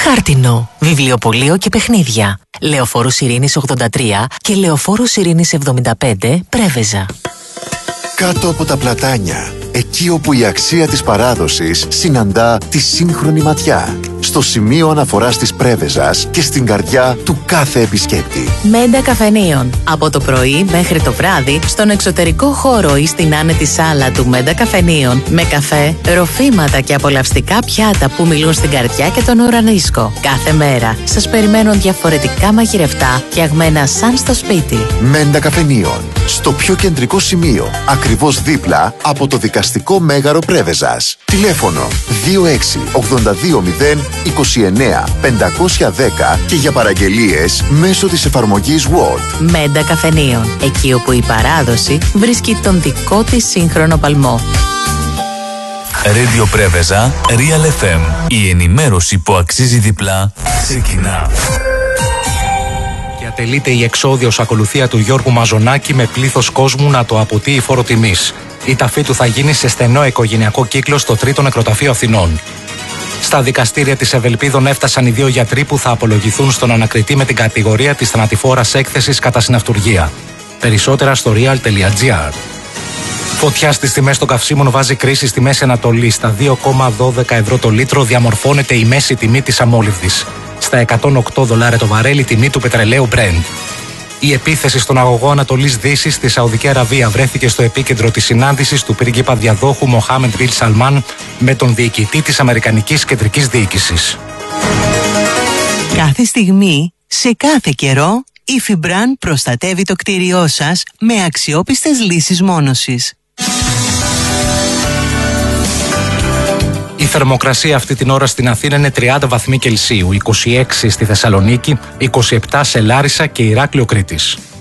Χάρτινο, βιβλιοπωλείο και παιχνίδια. Λεωφόρος Ειρήνης 83 και Λεωφόρος Ειρήνης 75, Πρέβεζα. Κάτω από τα πλατάνια, εκεί όπου η αξία της παράδοσης συναντά τη σύγχρονη ματιά. Στο σημείο αναφοράς της Πρέβεζας και στην καρδιά του κάθε επισκέπτη. Μέντα Καφενείων. Από το πρωί μέχρι το βράδυ, στον εξωτερικό χώρο ή στην άνετη σάλα του Μέντα Καφενείων, με καφέ, ροφήματα και απολαυστικά πιάτα που μιλούν στην καρδιά και τον ουρανίσκο. Κάθε μέρα σας περιμένουν διαφορετικά μαγειρευτά, φτιαγμένα σαν στο σπίτι. Μέντα Καφενείων. Στο πιο κεντρικό σημείο, ακριβώς δίπλα από το δικαστικό μέγαρο Πρέβεζας. Τηλέφωνο 2682029510 και για παραγγελίες μέσω της εφαρμογής Word. Μέντα Καφενείων. Εκεί όπου η παράδοση βρίσκει τον δικό της σύγχρονο παλμό. Radio Πρέβεζα, Real FM. Η ενημέρωση που αξίζει διπλά ξεκινά. Ατελείται η εξόδιος ακολουθία του Γιώργου Μαζονάκη με πλήθος κόσμου να το αποτείει φόρο τιμής. Η ταφή του θα γίνει σε στενό οικογενειακό κύκλο στο Τρίτο Νεκροταφείο Αθηνών. Στα δικαστήρια της Ευελπίδων έφτασαν οι δύο γιατροί που θα απολογηθούν στον ανακριτή με την κατηγορία της θανατηφόρας έκθεσης κατά συναυτουργία. Περισσότερα στο real.gr. Φωτιά στις τιμές των καυσίμων βάζει κρίση στη Μέση Ανατολή. Στα 2,12 ευρώ το λίτρο διαμορφώνεται η μέση τιμή της αμόλυβδης. Στα $108 το βαρέλι τιμή του πετρελαίου Brent. Η επίθεση στον αγωγό Ανατολής Δύσης στη Σαουδική Αραβία βρέθηκε στο επίκεντρο της συνάντησης του πρίγκιπα διαδόχου Μοχάμεντ Μπιν Σαλμάν με τον διοικητή της Αμερικανικής Κεντρικής Διοίκησης. Κάθε στιγμή, σε κάθε καιρό, η Φιμπραν προστατεύει το κτίριό σας με αξιόπιστες λύσεις μόνωσης. Η θερμοκρασία αυτή την ώρα στην Αθήνα είναι 30 βαθμοί Κελσίου, 26 στη Θεσσαλονίκη, 27 σε Λάρισα και Ηράκλειο Κρήτης.